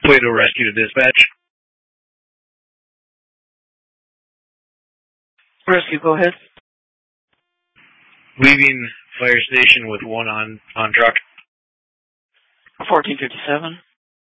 Plato Rescue to dispatch. Rescue, go ahead. Leaving fire station with one on truck. 1457.